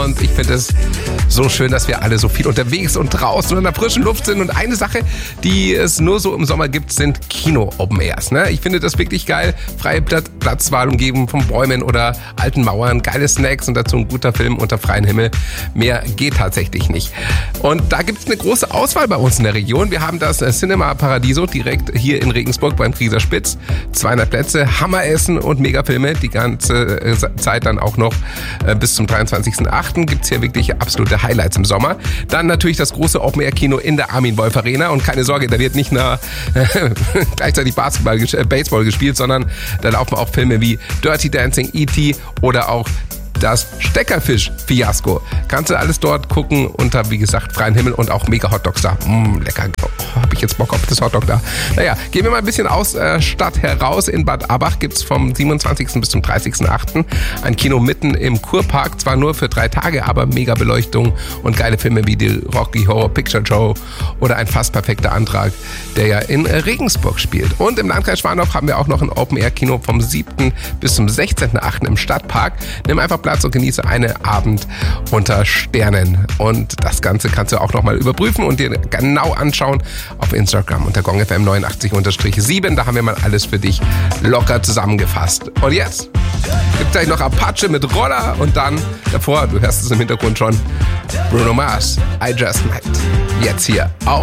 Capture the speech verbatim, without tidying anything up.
und ich finde es so schön, dass wir alle so viel unterwegs und draußen und in der frischen Luft sind. Und eine Sache, die es nur so im Sommer gibt, sind Kino-Open Airs. Ne? Ich finde das wirklich geil. Freie Platzwahl umgeben von Bäumen oder alten Mauern, geile Snacks und dazu ein guter Film unter freiem Himmel. Mehr geht tatsächlich nicht. Und da gibt es eine große Auswahl bei uns in der Region. Wir haben das Cinema Paradiso direkt hier in Regensburg beim Grieser Spitz. zweihundert Plätze, Hammeressen und Megafilme. Die ganze Zeit dann auch noch bis zum dreiundzwanzigsten achten gibt es hier wirklich absolute Highlights im Sommer. Dann natürlich das große Open-Air-Kino in der Armin-Wolf Arena. Und keine Sorge, da wird nicht nur gleichzeitig Basketball, äh, Baseball gespielt, sondern da laufen auch Filme wie Dirty Dancing, E T oder auch das Steckerfisch-Fiasko. Kannst du alles dort gucken unter, wie gesagt, freiem Himmel und auch mega Hotdogs da. Mm, lecker. Oh, hab ich jetzt Bock auf das Hotdog da. Naja, gehen wir mal ein bisschen aus äh, Stadt heraus. In Bad Abach gibt's vom siebenundzwanzigsten bis zum dreißigsten achten ein Kino mitten im Kurpark. Zwar nur für drei Tage, aber mega Beleuchtung und geile Filme wie die Rocky Horror Picture Show oder ein fast perfekter Antrag, der ja in Regensburg spielt. Und im Landkreis Schwandorf haben wir auch noch ein Open-Air-Kino vom siebten bis zum sechzehnten achten im Stadtpark. Nimm einfach Platz und genieße einen Abend unter Sternen. Und das Ganze kannst du auch nochmal überprüfen und dir genau anschauen auf Instagram unter Gong F M neunundachtzig sieben. Da haben wir mal alles für dich locker zusammengefasst. Und jetzt gibt es gleich noch Apache mit Roller und dann davor, du hörst es im Hintergrund schon, Bruno Mars, I Just Might. Jetzt hier auf